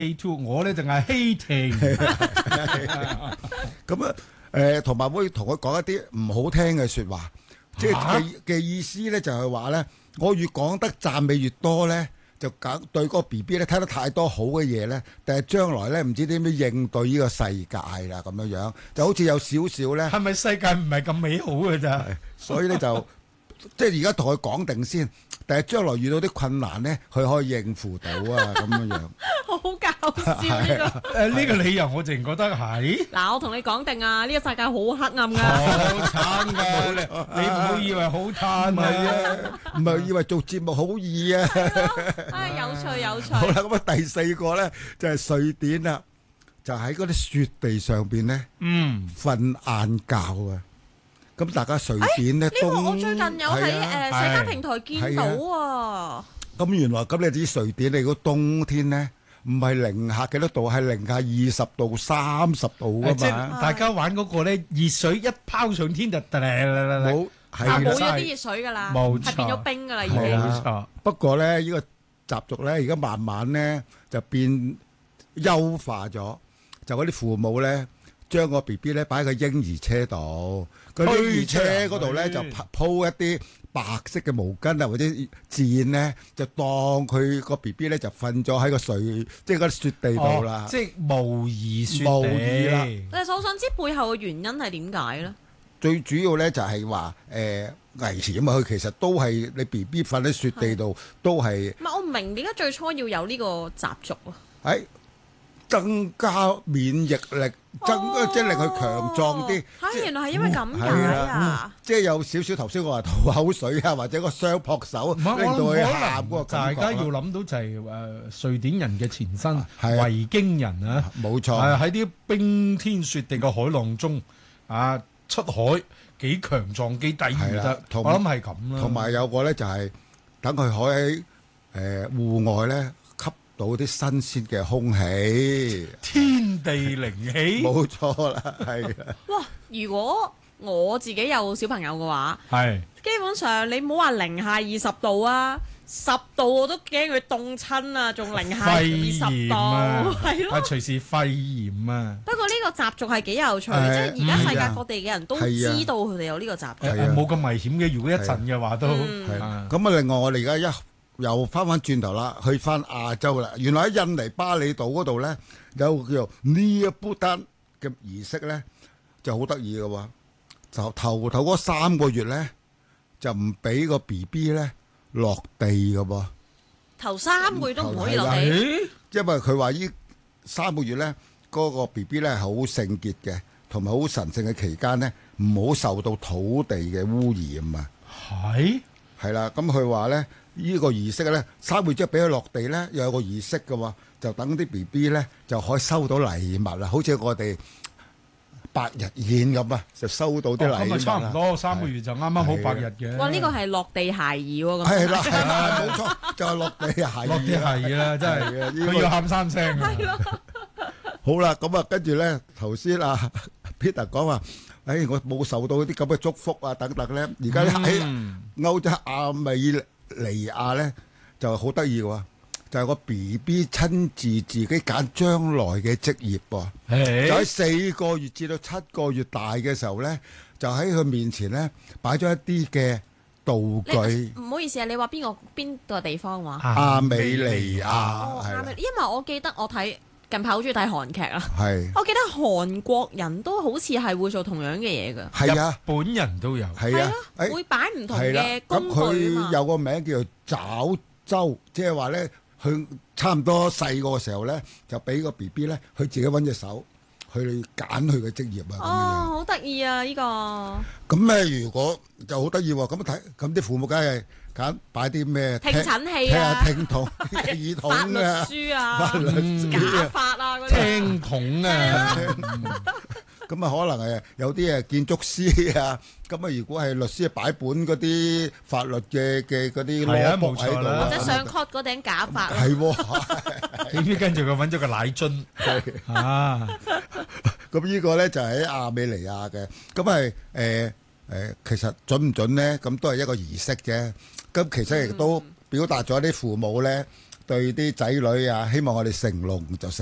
hate，我咧淨係 hating。 咁啊同埋會同佢講一啲唔好聽嘅説話，即係嘅意思咧就係話咧，我越講得讚美越多咧，就梗對嗰個 BB 咧睇得太多好嘅嘢咧，但係將來咧唔知點樣應對呢個世界啦咁樣，就好似有少少咧。 係咪世界唔係咁美好嘅咋？ 所以咧就即係而家同佢講定先，但係將來遇到啲困難咧，佢可以應付到啊咁樣。 好搞笑呢個。 呢個理由我淨覺得係嗱，我同你講定啊，呢個世界好黑暗噶。 好慘㗎，你唔好以為好嘆啊！ 唔係以為做節目好易啊！ 有趣有趣。 好啦，咁啊第四個咧就係瑞典啦，就喺嗰啲雪地上邊咧，瞓晏覺啊！咁大家瑞典咧， 呢個我最近有喺社交平台見到啊。 咁原來咁你知瑞典你如果冬天咧，唔係零下幾多度，係零下20度、30度噶嘛。 即係大家玩嗰個咧，熱水一拋上天就冇冇咗啲熱水㗎啦，係變咗冰㗎啦已經。 冇錯。 不過咧，呢個習俗咧，而家慢慢咧就變優化咗，就嗰啲父母咧將個 BB 咧擺喺個嬰兒車度，個嬰兒車嗰度咧就鋪一啲白色嘅毛巾啊，或者墊咧，就當佢個 BB 咧就瞓咗喺個水，即係嗰啲雪地度啦。 即係模擬雪地。 模擬啦。 但係我想知背後嘅原因係點解咧？ 最主要咧就係話危險啊嘛，佢其實都係你 BB 瞓喺雪地度都係。 唔係我唔明點解最初要有呢個習俗啊？ 喺增加免疫力，即係令佢強壯啲。 原來係因為咁解啊！ 即係有少少頭先我話吐口水啊，或者個雙撲手令到佢喊嗰個感覺。 大家要諗到就係瑞典人嘅前身維京人啊， 冇錯。 喺啲冰天雪地嘅海浪中啊出海幾強壯幾抵禦得，我諗係咁啦。 同埋有個咧就係等佢可以喺戶外咧。到啲新鮮嘅空氣， 天地靈氣， 冇錯啦，係啊！ 哇！如果我自己有小朋友嘅話，基本上你唔好話零下20度啊，10度我都驚佢凍親啊，仲零下20度，係咯， 隨時肺炎啊！ 不過呢個習俗係幾有趣，即係而家世界各地嘅人都知道佢哋有呢個習俗， 冇咁危險嘅。如果一陣嘅話都係咁啊！另外我哋而家又翻轉頭啦，去翻亞洲啦。原來喺印尼巴厘島嗰度咧，有個叫做尼亞布丹嘅儀式咧，就好得意嘅喎。就頭嗰3個月咧，就唔俾個 BB 咧落地嘅噃。 頭3個月都唔可以落地， 因為佢話呢3個月咧，嗰個 BB 咧係好聖潔嘅，同埋好神聖嘅期間咧，唔好受到土地嘅污染啊。係啦，咁佢話咧。呢個儀式咧，3個月之後俾佢落地咧，又有個儀式嘅喎，就等啲 BB 咧就可以收到禮物啦，好似我哋百日宴咁啊，就收到啲禮物。 咁啊，差唔多3個月就啱啱好百日嘅。 哇！呢個係落地孩兒喎，咁係啦，冇錯，就係落地孩兒。 落地孩兒啦，真係佢要喊3聲。 係咯。 好啦，咁啊，跟住咧，頭先啊 Peter 講話，我冇受到啲咁嘅祝福啊，等等咧，而家喺歐洲亞美尼亞咧就好得意喎，就係個 BB 親自自己揀將來嘅職業喎，就喺4個月至到7個月大嘅時候咧，就喺佢面前咧擺咗一啲嘅道具。 唔好意思啊，你話邊個地方話？ 亞美尼亞係，因為我記得我睇近排好中意睇韓劇啊，我記得韓國人都好似係會做同樣嘅嘢㗎。 係啊， 日本人都有。 係啊， 會擺唔同嘅工具啊嘛。 咁佢有個名叫做爪周，即係話咧，佢差唔多細個時候咧，就俾個 BB 咧，佢自己揾隻手去揀佢嘅職業啊。 哦，好得意啊！呢個咁咧，如果就好得意喎，咁睇咁啲父母梗係揀擺啲咩聽診器啊、 聽筒、耳筒啊、 法律書啊、假髮啊嗰啲聽筒啊。 咁啊，可能係有啲係建築師啊，咁啊，如果係律師，擺本嗰啲法律嘅嗰啲攞簿喺度， 或者上 court 嗰頂假髮。 係喎， 點知跟住佢揾咗個奶樽啊！ 咁呢個咧就喺亞美尼亞嘅，咁係其實準唔準咧？咁都係一個儀式啫。咁其實亦都表達咗啲父母咧對啲仔女啊，希望我哋成龍就成。